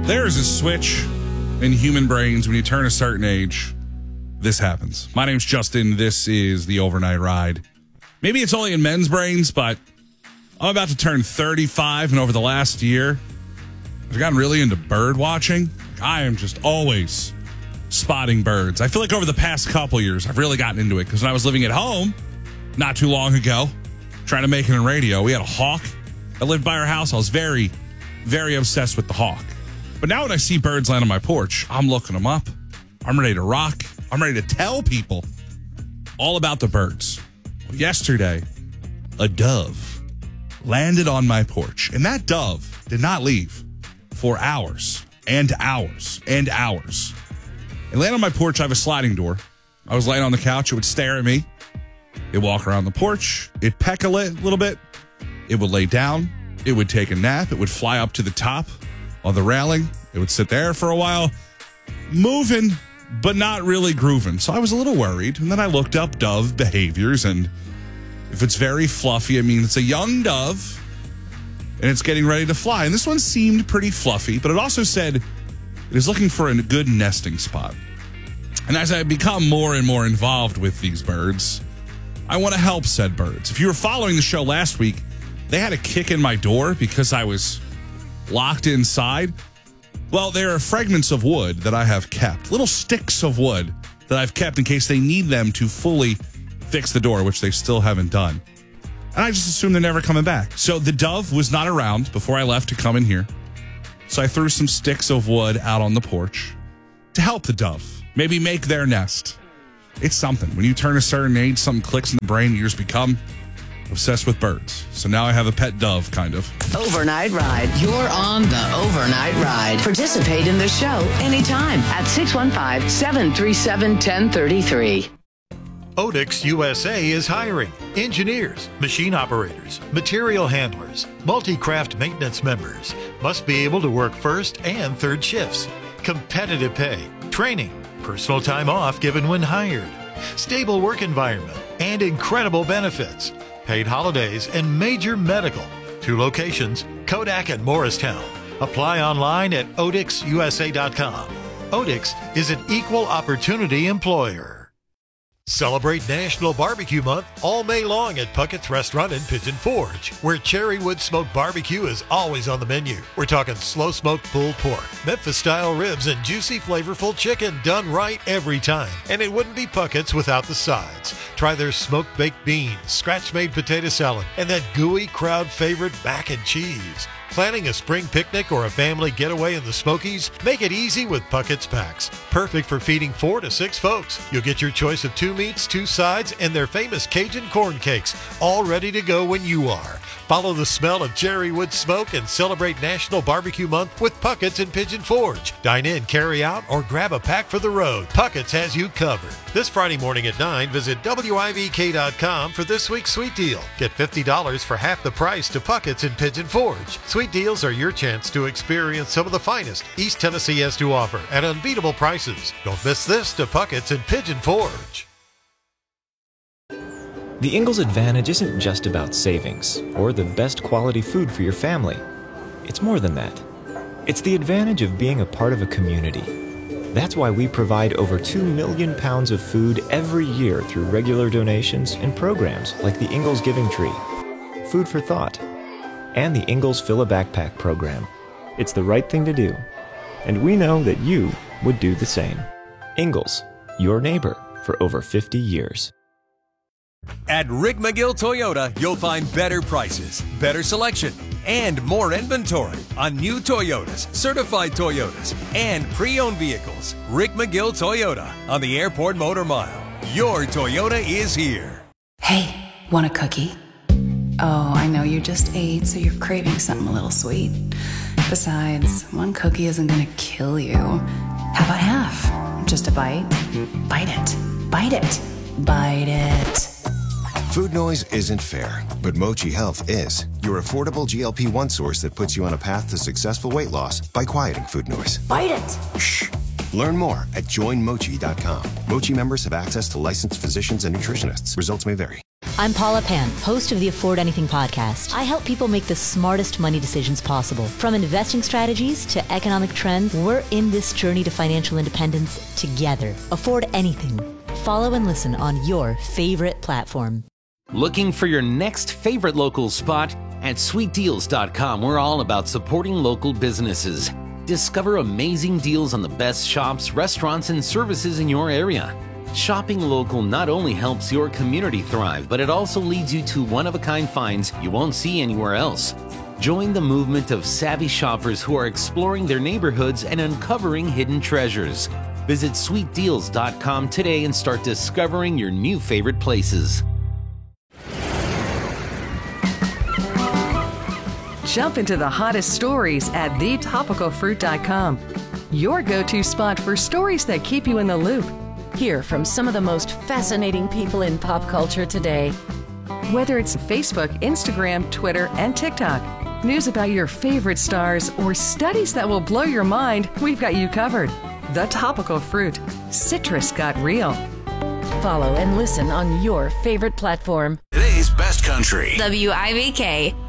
There's a switch in human brains when you turn a certain age. This happens. My name's Justin. This is the Overnight Ride. Maybe it's only in men's brains, but I'm about to turn 35, and over the last year, I've gotten really into bird watching. I am just always spotting birds. I feel like over the past couple years, I've really gotten into it because when I was living at home not too long ago, trying to make it in radio, we had a hawk that lived by our house. I was very, very obsessed with the hawk. But now when I see birds land on my porch, I'm looking them up. I'm ready to rock. I'm ready to tell people all about the birds. Well, yesterday, a dove landed on my porch, and that dove did not leave for hours and hours and hours. It landed on my porch. I have a sliding door. I was laying on the couch. It would stare at me. It'd walk around the porch. It'd peck a little bit. It would lay down. It would take a nap. It would fly up to the top of the railing. It would sit there for a while, moving, but not really grooving. So I was a little worried. And then I looked up dove behaviors, and if it's very fluffy, it means it's a young dove, and it's getting ready to fly. And this one seemed pretty fluffy, but it also said it is looking for a good nesting spot. And as I become more and more involved with these birds, I want to help said birds. If you were following the show last week, they had a kick in my door because I was locked inside. Well, there are fragments of wood that I have kept, little sticks of wood that I've kept in case they need them to fully fix the door, which they still haven't done. And I just assumed they're never coming back. So the dove was not around before I left to come in here. So I threw some sticks of wood out on the porch to help the dove, maybe make their nest. It's something. When you turn a certain age, something clicks in the brain, you just become obsessed with birds. So now I have a pet dove, kind of. Overnight Ride. You're on the Overnight Ride. Participate in the show anytime at 615-737-1033. Odix USA is hiring engineers, machine operators, material handlers, multi-craft maintenance members. Must be able to work first and third shifts. Competitive pay, training, personal time off given when hired, stable work environment, and incredible benefits. Paid holidays and major medical. 2 locations, Kodak and Morristown. Apply online at odixusa.com. Odix is an equal opportunity employer. Celebrate National Barbecue Month all May long at Puckett's Restaurant in Pigeon Forge, where Cherrywood Smoked Barbecue is always on the menu. We're talking slow-smoked pulled pork, Memphis-style ribs, and juicy, flavorful chicken done right every time. And it wouldn't be Puckett's without the sides. Try their smoked baked beans, scratch-made potato salad, and that gooey crowd favorite mac and cheese. Planning a spring picnic or a family getaway in the Smokies? Make it easy with Puckett's Packs. Perfect for feeding 4 to 6 folks. You'll get your choice of 2 meats, 2 sides, and their famous Cajun corn cakes, all ready to go when you are. Follow the smell of Cherrywood smoke and celebrate National Barbecue Month with Puckett's in Pigeon Forge. Dine in, carry out, or grab a pack for the road. Puckett's has you covered. This Friday morning at 9, visit WIVK.com for this week's sweet deal. Get $50 for half the price to Puckett's in Pigeon Forge. Sweet deals are your chance to experience some of the finest East Tennessee has to offer at unbeatable prices. Don't miss this to Puckett's in Pigeon Forge. The Ingalls Advantage isn't just about savings or the best quality food for your family. It's more than that. It's the advantage of being a part of a community. That's why we provide over 2 million pounds of food every year through regular donations and programs like the Ingalls Giving Tree, Food for Thought, and the Ingalls Fill a Backpack program. It's the right thing to do, and we know that you would do the same. Ingalls, your neighbor for over 50 years. At Rick McGill Toyota, you'll find better prices, better selection, and more inventory on new Toyotas, certified Toyotas, and pre-owned vehicles. Rick McGill Toyota on the Airport Motor Mile. Your Toyota is here. Hey, want a cookie? Oh, I know you just ate, so you're craving something a little sweet. Besides, 1 cookie isn't gonna kill you. How about half? Just a bite? Bite it. Bite it. Bite it. Food noise isn't fair, but Mochi Health is. Your affordable GLP-1 source that puts you on a path to successful weight loss by quieting food noise. Bite it! Shh! Learn more at joinmochi.com. Mochi members have access to licensed physicians and nutritionists. Results may vary. I'm Paula Pan, host of the Afford Anything podcast. I help people make the smartest money decisions possible. From investing strategies to economic trends, we're in this journey to financial independence together. Afford Anything. Follow and listen on your favorite platform. Looking for your next favorite local spot? At sweetdeals.com, we're all about supporting local businesses. Discover amazing deals on the best shops, restaurants, and services in your area. Shopping local not only helps your community thrive, but it also leads you to one-of-a-kind finds you won't see anywhere else. Join the movement of savvy shoppers who are exploring their neighborhoods and uncovering hidden treasures. Visit sweetdeals.com today and start discovering your new favorite places. Jump into the hottest stories at thetopicalfruit.com. Your go-to spot for stories that keep you in the loop. Hear from some of the most fascinating people in pop culture today. Whether it's Facebook, Instagram, Twitter, and TikTok, news about your favorite stars, or studies that will blow your mind, we've got you covered. The Topical Fruit. Citrus got real. Follow and listen on your favorite platform. Today's Best Country. WIBK.